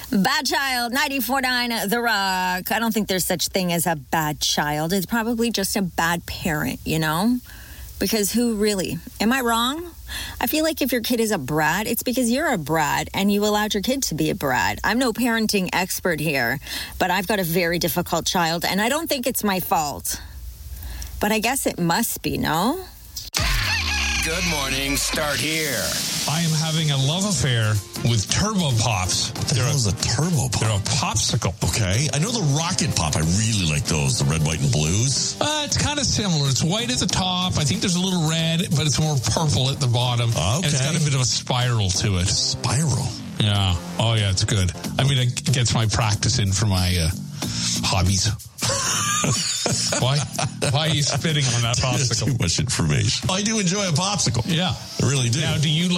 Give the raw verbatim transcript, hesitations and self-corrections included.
Bad child, ninety-four point nine The Rock. I don't think there's such thing as a bad child. It's probably just a bad parent, you know? Because who really? Am I wrong? I feel like if your kid is a brat, it's because you're a brat and you allowed your kid to be a brat. I'm no parenting expert here, but I've got a very difficult child, and I don't think it's my fault. But I guess it must be, no? Good morning. Start here. I am having a love affair with Turbo Pops. What the hell is a Turbo Pop? They're a popsicle. Okay. I know the Rocket Pop. I really like those, the red, white, and blues. Uh, it's kind of similar. It's white at the top. I think there's a little red, but it's more purple at the bottom. Okay. And it's got a bit of a spiral to it. Spiral? Yeah. Oh, yeah, it's good. I mean, it gets my practice in for my uh, hobbies. Why? Why are you spitting on that popsicle? Too much information. I do enjoy a popsicle. Yeah. I really do. Now, do you like